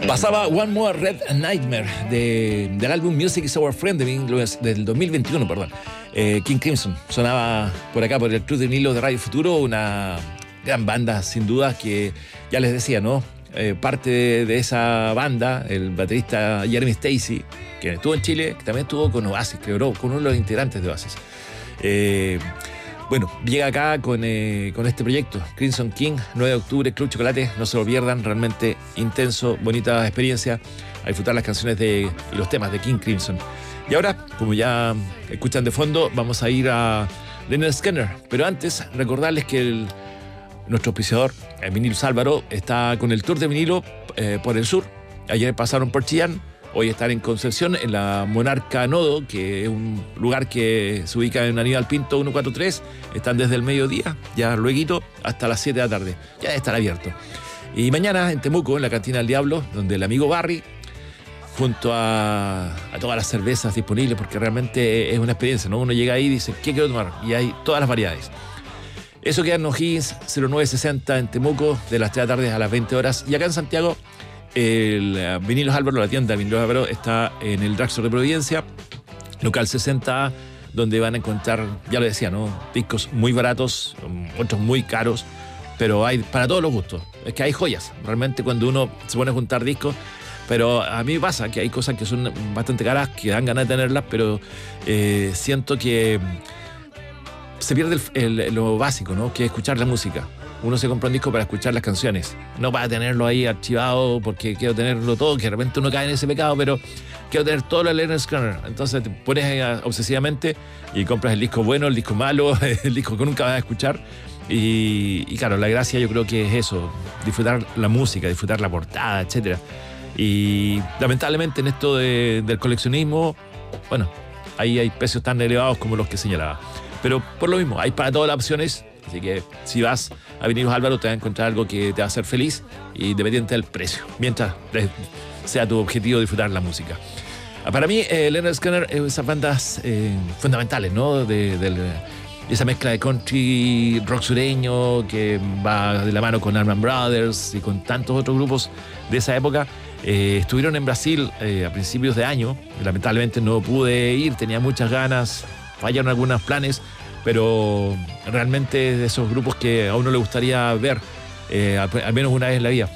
Pasaba One More Red Nightmare del álbum Music is Our Friend del 2021, perdón. King Crimson sonaba por acá, por el Club de Vinilo de Radio Futuro, una gran banda sin duda que ya les decía, ¿no? Parte de esa banda, el baterista Jeremy Stacey, que estuvo en Chile, que también estuvo con Oasis, creo, con uno de los integrantes de Oasis. Bueno, llega acá con este proyecto, Crimson King, 9 de octubre, Club Chocolate, no se lo pierdan, realmente intenso, bonita experiencia, a disfrutar las canciones y los temas de King Crimson. Y ahora, como ya escuchan de fondo, vamos a ir a Lynyrd Skynyrd, pero antes recordarles que nuestro auspiciador, Vinilos Álvaro, está con el tour de vinilo por el sur. Ayer pasaron por Chillán, hoy están en Concepción, en la Monarca Nodo, que es un lugar que se ubica en Aníbal Pinto 143. Están desde el mediodía, ya luego, hasta las 7 de la tarde. Ya debe estar abierto. Y mañana en Temuco, en la Cantina del Diablo, donde el amigo Barry, junto a todas las cervezas disponibles, porque realmente es una experiencia, ¿no? Uno llega ahí y dice, ¿qué quiero tomar? Y hay todas las variedades. Eso queda en O'Higgins 0960 en Temuco, de las 3 de la tarde a las 20 horas. Y acá en Santiago, el Vinilos Álvaro, la tienda Vinilos Álvaro, está en el Dragstore de Providencia, local 60A, donde van a encontrar, ya lo decía, ¿no? Discos muy baratos, otros muy caros, pero hay para todos los gustos. Es que hay joyas, realmente cuando uno se pone a juntar discos, pero a mí me pasa que hay cosas que son bastante caras, que dan ganas de tenerlas, pero siento que se pierde lo básico, ¿no? Que es escuchar la música. Uno se compra un disco para escuchar las canciones, no para tenerlo ahí archivado porque quiero tenerlo todo, que de repente uno cae en ese pecado, pero quiero tener todo lo de Lynyrd Skynyrd. Entonces te pones ahí obsesivamente y compras el disco bueno, el disco malo, el disco que nunca vas a escuchar. Y claro, la gracia yo creo que es eso, disfrutar la música, disfrutar la portada, etcétera. Y lamentablemente en esto del coleccionismo, bueno, ahí hay precios tan elevados como los que señalaba. Pero por lo mismo, hay para todas las opciones. Así que si vas a Vinilos Álvaro te vas a encontrar algo que te va a hacer feliz, independiente del precio, mientras sea tu objetivo disfrutar la música. Para mí, Lynyrd Skynyrd es esas bandas fundamentales, ¿no? De esa mezcla de country, rock sureño, que va de la mano con Allman Brothers y con tantos otros grupos de esa época. Estuvieron en Brasil a principios de año. Lamentablemente no pude ir, tenía muchas ganas, fallaron algunos planes, pero realmente de esos grupos que a uno le gustaría ver al menos una vez en la vida.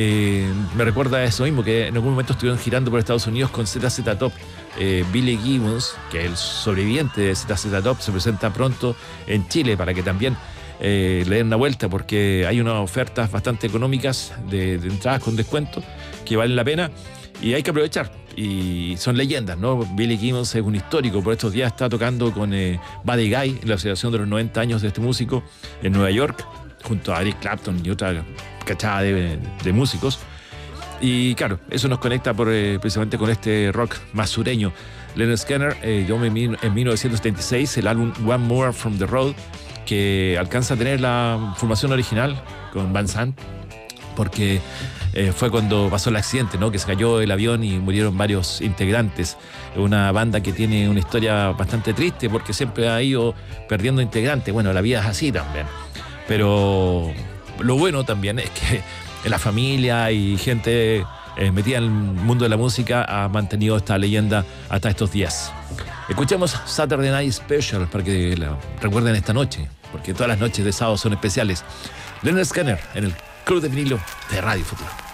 Me recuerda a eso mismo, que en algún momento estuvieron girando por Estados Unidos con ZZ Top. Billy Gibbons, que es el sobreviviente de ZZ Top, se presenta pronto en Chile para que también le den una vuelta, porque hay unas ofertas bastante económicas de entradas con descuento que valen la pena y hay que aprovechar. Y son leyendas, ¿no? Billy Gibbons es un histórico, por estos días está tocando con Buddy Guy en la celebración de los 90 años de este músico en Nueva York, junto a Eric Clapton y otra cachada de músicos. Y claro, eso nos conecta precisamente con este rock más sureño. Lynyrd Skynyrd, yo en 1976, el álbum One More From The Road, que alcanza a tener la formación original con Van Sant, porque fue cuando pasó el accidente, ¿no? Que se cayó el avión y murieron varios integrantes. Una banda que tiene una historia bastante triste porque siempre ha ido perdiendo integrantes. Bueno, la vida es así también. Pero lo bueno también es que en la familia y gente metida en el mundo de la música ha mantenido esta leyenda hasta estos días. Escuchemos Saturday Night Special para que la recuerden esta noche, porque todas las noches de sábado son especiales. Lynyrd Skynyrd en el Club de Vinilo de Radio Futuro.